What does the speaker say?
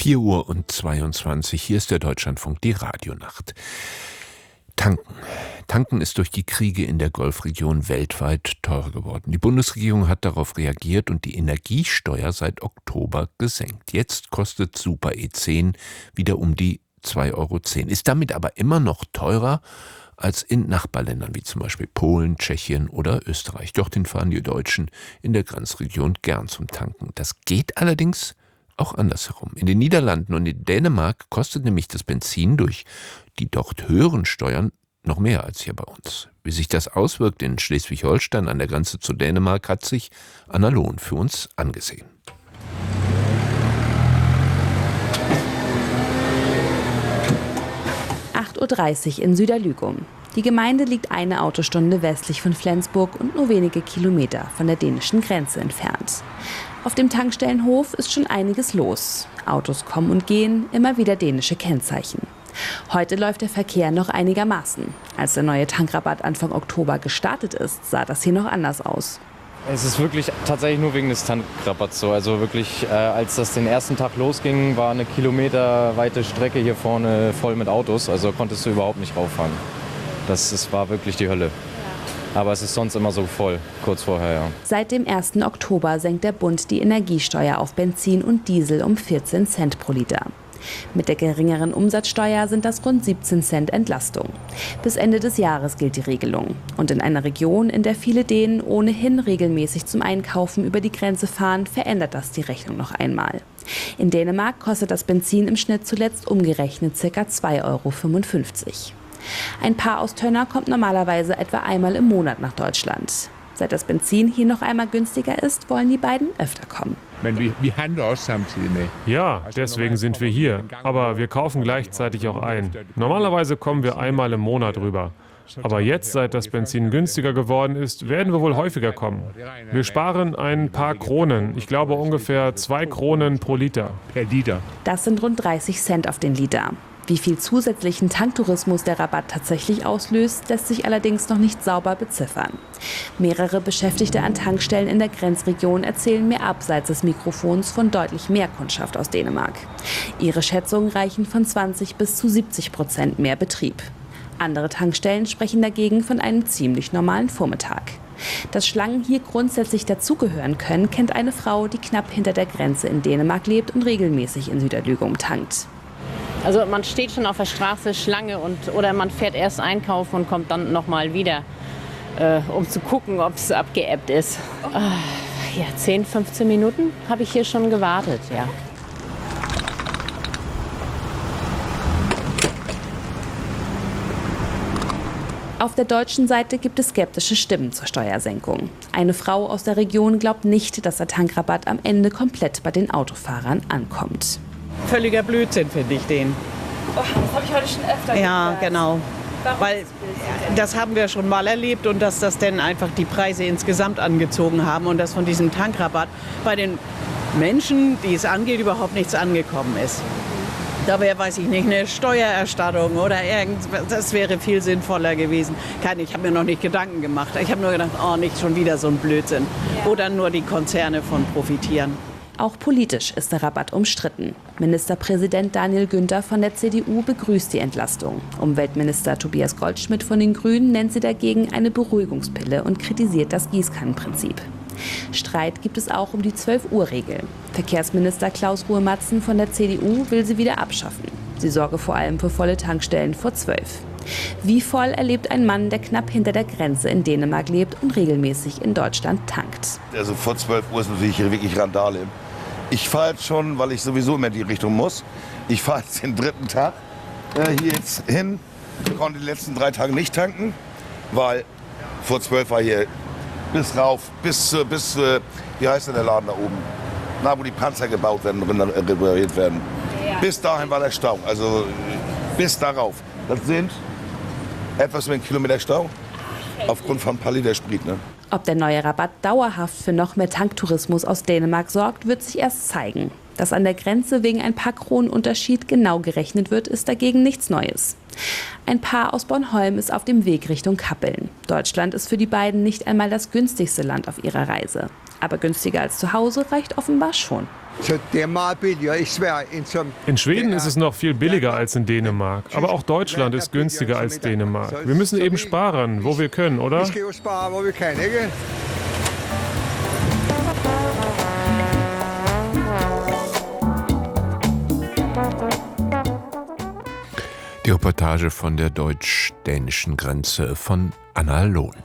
4:22 Uhr, hier ist der Deutschlandfunk, die Radionacht. Tanken ist durch die Kriege in der Golfregion weltweit teurer geworden. Die Bundesregierung hat darauf reagiert und die Energiesteuer seit Oktober gesenkt. Jetzt kostet Super E10 wieder um die 2,10 €, ist damit aber immer noch teurer als in Nachbarländern wie zum Beispiel Polen, Tschechien oder Österreich. Dorthin fahren die Deutschen in der Grenzregion gern zum Tanken. Das geht allerdings auch andersherum. In den Niederlanden und in Dänemark kostet nämlich das Benzin durch die dort höheren Steuern noch mehr als hier bei uns. Wie sich das auswirkt in Schleswig-Holstein an der Grenze zu Dänemark, hat sich Anna Lohn für uns angesehen. (8:30 Uhr) in Süderlügum. Die Gemeinde liegt eine Autostunde westlich von Flensburg und nur wenige Kilometer von der dänischen Grenze entfernt. Auf dem Tankstellenhof ist schon einiges los. Autos kommen und gehen, immer wieder dänische Kennzeichen. Heute läuft der Verkehr noch einigermaßen. Als der neue Tankrabatt Anfang Oktober gestartet ist, sah das hier noch anders aus. Es ist wirklich tatsächlich nur wegen des Tankrabatts so. Also wirklich, als das den ersten Tag losging, war eine kilometerweite Strecke hier vorne voll mit Autos. Also konntest du überhaupt nicht rauffahren. Das war wirklich die Hölle. Aber es ist sonst immer so voll, kurz vorher, ja. Seit dem 1. Oktober senkt der Bund die Energiesteuer auf Benzin und Diesel um 14 Cent pro Liter. Mit der geringeren Umsatzsteuer sind das rund 17 Cent Entlastung. Bis Ende des Jahres gilt die Regelung. Und in einer Region, in der viele Dänen ohnehin regelmäßig zum Einkaufen über die Grenze fahren, verändert das die Rechnung noch einmal. In Dänemark kostet das Benzin im Schnitt zuletzt umgerechnet ca. 2,55 €. Ein Paar aus Tönner kommt normalerweise etwa einmal im Monat nach Deutschland. Seit das Benzin hier noch einmal günstiger ist, wollen die beiden öfter kommen. Ja, deswegen sind wir hier. Aber wir kaufen gleichzeitig auch ein. Normalerweise kommen wir einmal im Monat rüber. Aber jetzt, seit das Benzin günstiger geworden ist, werden wir wohl häufiger kommen. Wir sparen ein paar Kronen. Ich glaube ungefähr 2 Kronen pro Liter. Das sind rund 30 Cent auf den Liter. Wie viel zusätzlichen Tanktourismus der Rabatt tatsächlich auslöst, lässt sich allerdings noch nicht sauber beziffern. Mehrere Beschäftigte an Tankstellen in der Grenzregion erzählen mir abseits des Mikrofons von deutlich mehr Kundschaft aus Dänemark. Ihre Schätzungen reichen von 20 bis zu 70% mehr Betrieb. Andere Tankstellen sprechen dagegen von einem ziemlich normalen Vormittag. Dass Schlangen hier grundsätzlich dazugehören können, kennt eine Frau, die knapp hinter der Grenze in Dänemark lebt und regelmäßig in Süderlügum tankt. Also man steht schon auf der Straße Schlange oder man fährt erst einkaufen und kommt dann nochmal wieder, um zu gucken, ob es abgeebbt ist. Ja, 10, 15 Minuten habe ich hier schon gewartet, ja. Auf der deutschen Seite gibt es skeptische Stimmen zur Steuersenkung. Eine Frau aus der Region glaubt nicht, dass der Tankrabatt am Ende komplett bei den Autofahrern ankommt. Völliger Blödsinn, finde ich den. Oh, das habe ich heute schon öfter gehört. Ja, genau. Warum? Weil das haben wir schon mal erlebt und dass das dann einfach die Preise insgesamt angezogen haben und dass von diesem Tankrabatt bei den Menschen, die es angeht, überhaupt nichts angekommen ist. Da wäre, weiß ich nicht, eine Steuererstattung oder irgendwas, das wäre viel sinnvoller gewesen. Ich habe mir noch nicht Gedanken gemacht. Ich habe nur gedacht, oh, nicht schon wieder so ein Blödsinn. Ja. Oder nur die Konzerne von profitieren. Auch politisch ist der Rabatt umstritten. Ministerpräsident Daniel Günther von der CDU begrüßt die Entlastung. Umweltminister Tobias Goldschmidt von den Grünen nennt sie dagegen eine Beruhigungspille und kritisiert das Gießkannenprinzip. Streit gibt es auch um die 12-Uhr-Regel. Verkehrsminister Klaus Ruhe-Matzen von der CDU will sie wieder abschaffen. Sie sorge vor allem für volle Tankstellen vor 12. Wie voll erlebt ein Mann, der knapp hinter der Grenze in Dänemark lebt und regelmäßig in Deutschland tankt? Also vor 12 Uhr ist natürlich hier wirklich Randale. Ich fahre jetzt schon, weil ich sowieso immer in die Richtung muss. Ich fahre jetzt den 3. Tag hier jetzt hin. Ich konnte die letzten 3 Tage nicht tanken, weil vor 12 war hier bis rauf, bis wie heißt denn der Laden da oben? Na, wo die Panzer gebaut werden, repariert werden. Ja. Bis dahin war der Stau, also bis darauf. Das sind etwas über 1 Kilometer Stau aufgrund von ein paar Liter Sprit, ne? Ob der neue Rabatt dauerhaft für noch mehr Tanktourismus aus Dänemark sorgt, wird sich erst zeigen. Dass an der Grenze wegen ein paar Kronen Unterschied genau gerechnet wird, ist dagegen nichts Neues. Ein Paar aus Bornholm ist auf dem Weg Richtung Kappeln. Deutschland ist für die beiden nicht einmal das günstigste Land auf ihrer Reise. Aber günstiger als zu Hause reicht offenbar schon. In Schweden ist es noch viel billiger als in Dänemark. Aber auch Deutschland ist günstiger als Dänemark. Wir müssen eben sparen, wo wir können, oder? Die Reportage von der deutsch-dänischen Grenze von Anna Lohn.